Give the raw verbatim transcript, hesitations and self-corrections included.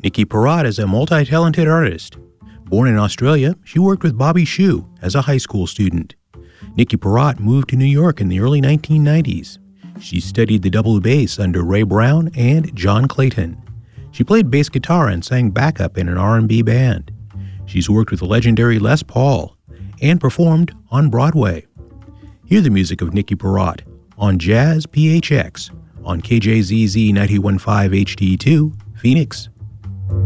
Nikki Parrott is a multi-talented artist. Born in Australia, she worked with Bobby Shew as a high school student. Nikki Parrott moved to New York in the early nineteen nineties. She studied the double bass under Ray Brown and John Clayton. She played bass guitar and sang backup in an R and B band. She's worked with the legendary Les Paul and performed on Broadway. Hear the music of Nikki Parrott on Jazz P H X on K J Z Z ninety-one point five H D two, Phoenix.